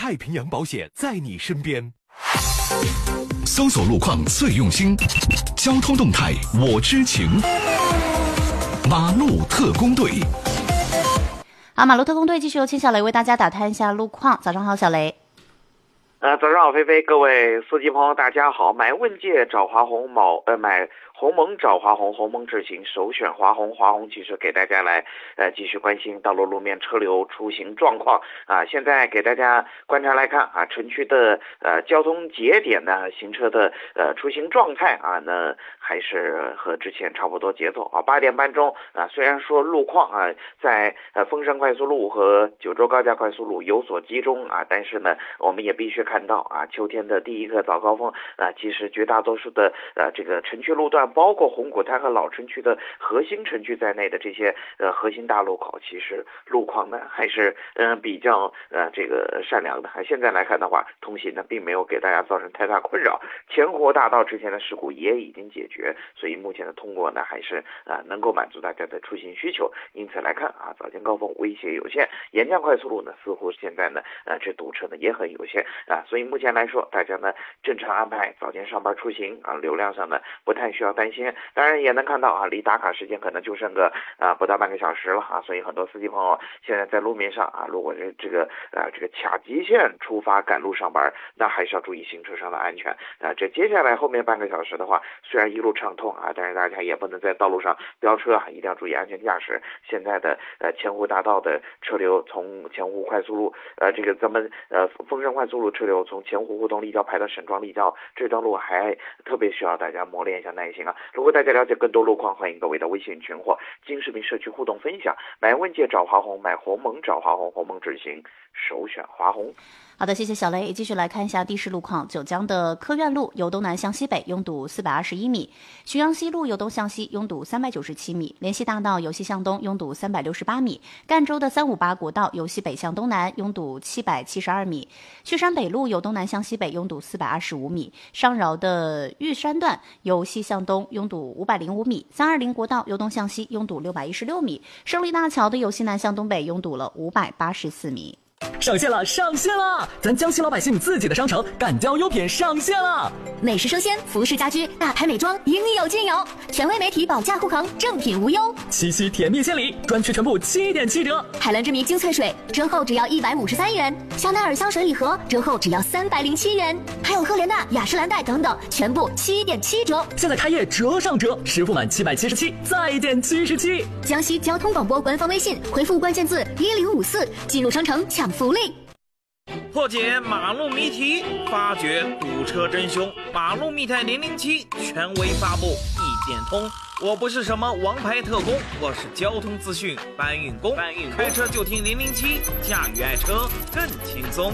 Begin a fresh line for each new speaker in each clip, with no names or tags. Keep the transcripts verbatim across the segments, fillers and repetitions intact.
太平洋保险在你身边。
搜索路况最用心，交通动态我知情。马路特工队。
好，马路特工队继续由秦小雷为大家打探一下路况。早上好，小雷。
呃，早上好，菲菲，各位司机朋友，大家好。买问界找华虹，某呃买鸿蒙找华虹，鸿蒙智行首选华虹。华虹其实给大家来呃继续关心道路路面车流出行状况啊。现在给大家观察来看啊，城区的呃交通节点呢，行车的呃出行状态啊，那还是和之前差不多节奏啊。八点半钟啊，虽然说路况啊在呃凤山快速路和九州高架快速路有所集中啊，但是呢，我们也必须看到啊，秋天的第一个早高峰啊，其实绝大多数的呃这个城区路段，包括红谷滩和老城区的核心城区在内的这些呃核心大路口，其实路况呢还是嗯、呃、比较呃这个善良的。现在来看的话，通行呢并没有给大家造成太大困扰，前湖大道之前的事故也已经解决，所以目前的通过呢还是啊、呃、能够满足大家的出行需求。因此来看啊，早间高峰威胁有限，沿江快速路呢似乎现在呢呃这堵车呢也很有限啊。所以目前来说，大家呢正常安排早间上班出行啊，流量上呢不太需要担心。当然也能看到啊，离打卡时间可能就剩个啊不到半个小时了啊，所以很多司机朋友现在在路面上啊，如果是这个啊这个卡极限出发赶路上班，那还是要注意行车上的安全啊。这接下来后面半个小时的话，虽然一路畅通啊，但是大家也不能在道路上飙车啊，一定要注意安全驾驶。现在的呃前湖大道的车流从前湖快速路呃这个咱们呃凤山快速路车流从前湖互动立交排到沈庄立交，这段路还特别需要大家磨练一下耐心啊。如果大家了解更多路况，欢迎各位的微信群或金视频社区互动分享。买问界找华虹，买鸿蒙找华虹，鸿蒙智行首选华虹。
好的，谢谢小雷。继续来看一下地势路况。九江的科院路由东南向西北拥堵四百二十一米，浔阳西路由东向西拥堵三百九十七米，联西大道由西向东拥堵三百六十八米，赣州的三五八国道由西北向东南拥堵七百七十二米，雪山北路由东南向西北拥堵四百二十五米，上饶的玉山段由西向东拥堵五百零五米，三二零国道由东向西拥堵六百一十六米，胜利大桥的由西南向东北拥堵了五百八十四米。
上线了，上线了！咱江西老百姓自己的商城敢雕优品上线了，
美食生鲜、服饰家居、大牌美妆应有尽有，权威媒体保价护航，正品无忧。
七夕甜蜜献礼，专区全部七点七折。
海蓝之谜精粹水折后只要一百五十三元，香奈儿香水礼盒折后只要三百零七元，还有赫莲娜、雅诗兰黛等等，全部七点七折。
现在开业折上折，实付满七百七十七，再减七十七。
江西交通广播官方微信回复关键字一零五四，进入商城抢福利。
破解马路谜题，发掘堵车真凶。马路密探零零七权威发布，一点通。我不是什么王牌特工，我是交通资讯搬运工。搬运开车就听零零七，驾驭爱车更轻松。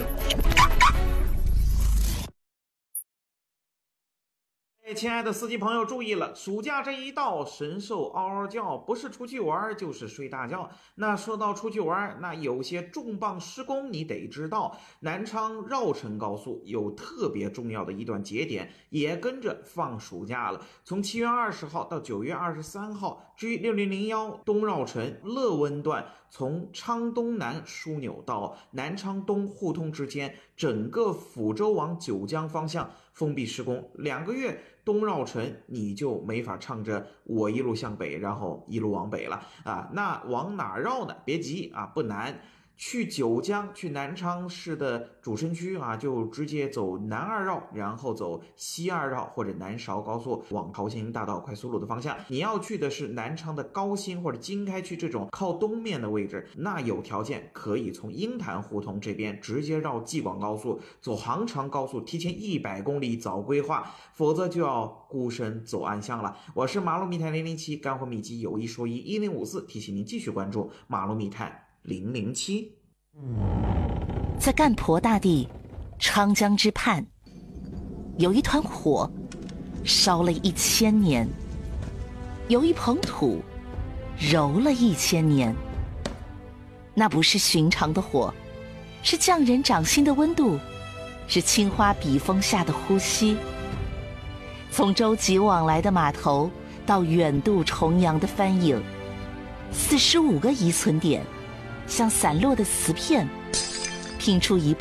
亲爱的司机朋友注意了，暑假这一到，神兽嗷嗷叫，不是出去玩就是睡大觉。那说到出去玩，那有些重磅施工你得知道，南昌绕城高速有特别重要的一段节点也跟着放暑假了，从七月二十号到九月二十三号 G 六零零一东绕城乐温段，从昌东南枢纽到南昌东互通之间，整个抚州往九江方向封闭施工，两个月东绕城你就没法唱着我一路向北然后一路往北了啊。那往哪绕呢？别急啊，不难。去九江去南昌市的主城区啊，就直接走南二绕，然后走西二绕或者南韶高速往桃兴大道快速路的方向。你要去的是南昌的高新或者经开区这种靠东面的位置，那有条件可以从鹰潭胡同这边直接绕济广高速走杭长高速，提前一百公里早规划，否则就要孤身走暗巷了。我是马路密探零零七，干货秘籍有一说一，一零五四提醒您继续关注马路密探零零七。
在干婆大地昌江之畔，有一团火烧了一千年，有一捧土揉了一千年。那不是寻常的火，是匠人掌心的温度，是青花笔锋下的呼吸。从舟楫往来的码头到远渡重洋的帆影，四十五个遗存点像散落的瓷片拼出一